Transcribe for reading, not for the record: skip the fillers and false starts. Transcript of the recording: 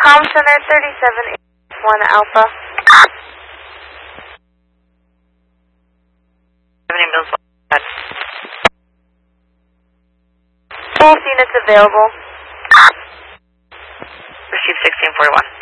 Comm Center 3781 Alpha. 70 Mills. Both units available. Receive 1641.